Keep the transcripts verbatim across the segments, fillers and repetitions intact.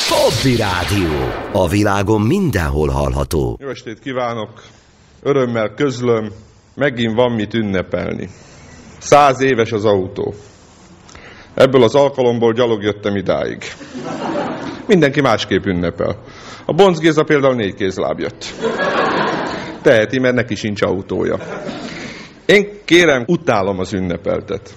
Hobby Rádió. A világon mindenhol hallható. Jó estét kívánok! Örömmel közlöm, megint van mit ünnepelni. Száz éves az autó. Ebből az alkalomból gyalog jöttem idáig. Mindenki másképp ünnepel. A Bonc Géza például négy kézláb jött. Teheti, mert neki sincs autója. Én kérem, utálom az ünnepeltet.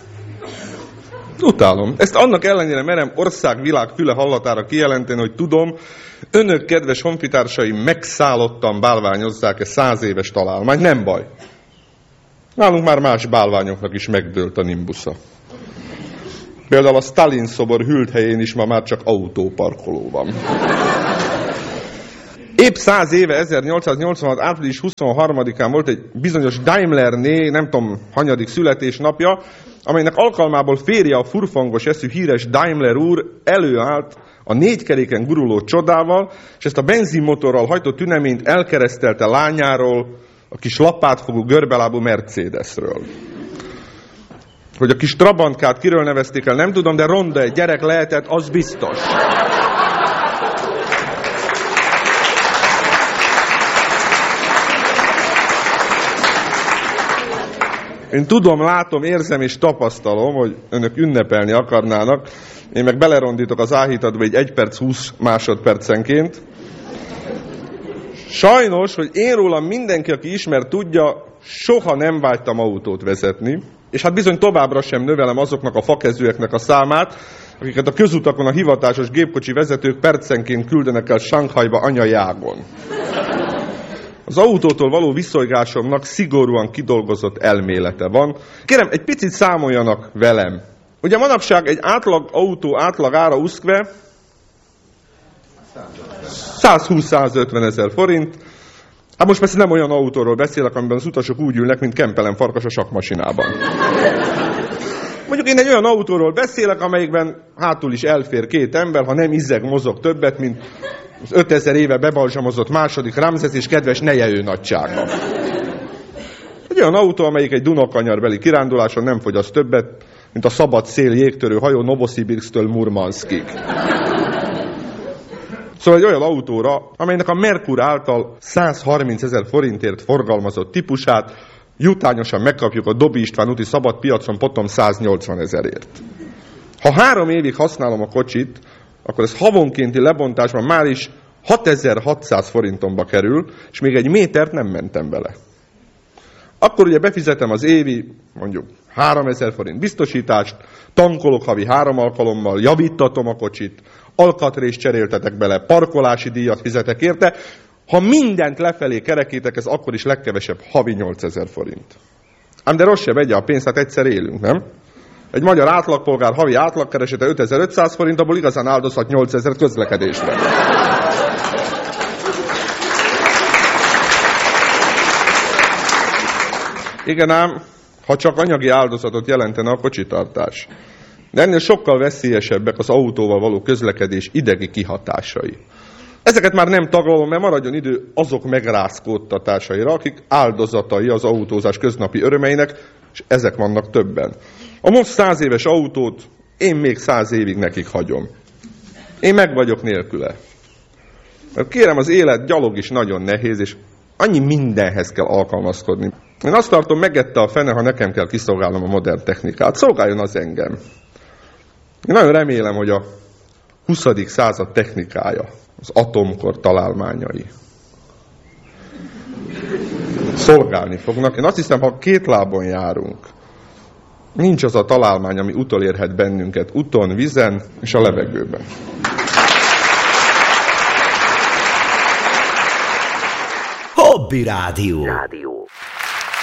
Utálom. Ezt annak ellenére merem ország, világ füle hallatára kijelenteni, hogy tudom, önök, kedves honfitársaim, megszállottan bálványozzák-e száz éves találmány. Nem baj. Nálunk már más bálványoknak is megdőlt a nimbusza. Például a Stalin szobor hűlt helyén is ma már csak autóparkoló van. Épp száz éve, ezernyolcszáznyolcvanhat. április huszonharmadikán volt egy bizonyos Daimlerné, nem tudom, hanyadik születésnapja, amelynek alkalmából férje, a furfangos eszű híres Daimler úr előállt a négy keréken guruló csodával, és ezt a benzinmotorral hajtott ünneményt elkeresztelte lányáról, a kis lapátfogú görbelábú Mercedesről. Hogy a kis Trabantkát kiről nevezték el, nem tudom, de ronda egy gyerek lehetett, az biztos. Én tudom, látom, érzem és tapasztalom, hogy önök ünnepelni akarnának. Én meg belerondítok az áhítatba egy egy perc húsz másodpercenként. Sajnos, hogy én rólam mindenki, aki ismer, tudja, soha nem vágytam autót vezetni, és hát bizony továbbra sem növelem azoknak a fakezőeknek a számát, akiket a közutakon a hivatásos gépkocsi vezetők percenként küldenek el Sanghajba anyajágon. Az autótól való viszolygásomnak szigorúan kidolgozott elmélete van. Kérem, egy picit számoljanak velem. Ugye manapság egy átlag autó átlag ára uszkve százhúsz-százötven ezer forint. Hát most persze nem olyan autóról beszélek, amiben az utasok úgy ülnek, mint Kempelen farkas a sakkmasinában. Mondjuk én egy olyan autóról beszélek, amelyikben hátul is elfér két ember, ha nem izzeg, mozog többet, mint az ötezer éve bebalzsamozott második Ramszesz és kedves neje ő nagysága. Egy olyan autó, amelyik egy Dunakanyarbeli kiránduláson nem fogyaszt többet, mint a szabad szél jégtörő hajó Novosibirszktől Murmanskig. Szóval egy olyan autóra, amelynek a Merkur által százharminc ezer forintért forgalmazott típusát jutányosan megkapjuk a Dobi István úti szabad piacon potom száznyolcvan ezerért. Ha három évig használom a kocsit, akkor ez havonkénti lebontásban már is hatezer-hatszáz forintomba kerül, és még egy métert nem mentem bele. Akkor ugye befizetem az évi, mondjuk háromezer forint biztosítást, tankolok havi három alkalommal, javítatom a kocsit, alkatrészt cseréltetek bele, parkolási díjat fizetek érte. Ha mindent lefelé kerekítek, ez akkor is legkevesebb havi nyolcezer forint. Ám de rossz se vegye a pénzt, hát egyszer élünk, nem? Egy magyar átlagpolgár havi átlagkeresete ötezer-ötszáz forint, abból igazán áldozhat nyolcezer közlekedésre. Igen ám, ha csak anyagi áldozatot jelentene a kocsitartás. De ennél sokkal veszélyesebbek az autóval való közlekedés idegi kihatásai. Ezeket már nem taglalom, mert maradjon idő azok megrázkódtatásaira, akik áldozatai az autózás köznapi örömeinek, és ezek vannak többen. A most száz éves autót én még száz évig nekik hagyom. Én meg vagyok nélküle. Mert kérem, az élet gyalog is nagyon nehéz, és annyi mindenhez kell alkalmazkodni. Én azt tartom, megette a fene, ha nekem kell kiszolgálnom a modern technikát. Szolgáljon az engem. Én nagyon remélem, hogy a huszadik század technikája, az atomkor találmányai szolgálni fognak. Én azt hiszem, ha két lábon járunk, nincs az a találmány, ami utolérhet bennünket úton, vízen és a levegőben. Hobby Rádió. Rádió.